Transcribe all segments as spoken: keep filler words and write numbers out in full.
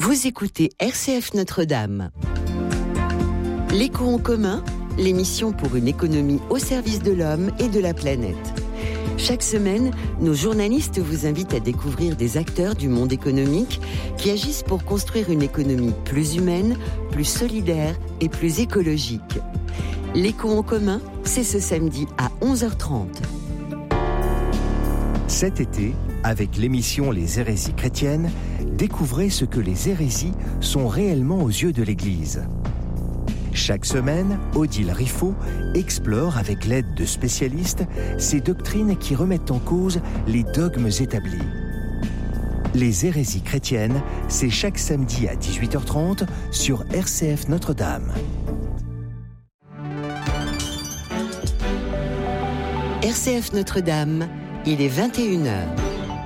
Vous écoutez R C F Notre-Dame. L'écho en commun, l'émission pour une économie au service de l'homme et de la planète. Chaque semaine, nos journalistes vous invitent à découvrir des acteurs du monde économique qui agissent pour construire une économie plus humaine, plus solidaire et plus écologique. L'écho en commun, c'est ce samedi à onze heures trente. Cet été, avec l'émission Les hérésies chrétiennes, découvrez ce que les hérésies sont réellement aux yeux de l'Église. Chaque semaine, Odile Riffaut explore avec l'aide de spécialistes ces doctrines qui remettent en cause les dogmes établis. Les hérésies chrétiennes, c'est chaque samedi à dix-huit heures trente sur R C F Notre-Dame. R C F Notre-Dame, il est vingt et une heures.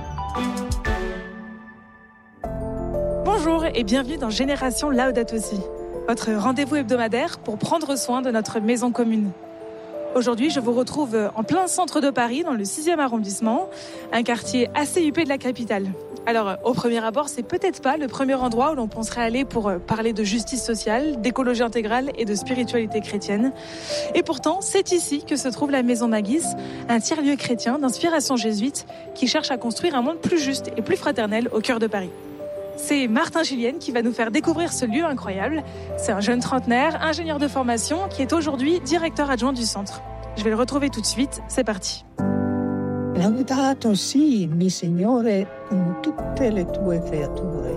Bonjour et bienvenue dans Génération Laudato Si, votre rendez-vous hebdomadaire pour prendre soin de notre maison commune. Aujourd'hui, je vous retrouve en plein centre de Paris, dans le sixième arrondissement, un quartier assez huppé de la capitale. Alors, au premier abord, c'est peut-être pas le premier endroit où l'on penserait aller pour parler de justice sociale, d'écologie intégrale et de spiritualité chrétienne. Et pourtant, c'est ici que se trouve la Maison Magis, un tiers-lieu chrétien d'inspiration jésuite qui cherche à construire un monde plus juste et plus fraternel au cœur de Paris. C'est Martin Gillienne qui va nous faire découvrir ce lieu incroyable. C'est un jeune trentenaire, ingénieur de formation, qui est aujourd'hui directeur adjoint du centre. Je vais le retrouver tout de suite, c'est parti. Laudato si, mi Signore, con tutte le tue creature.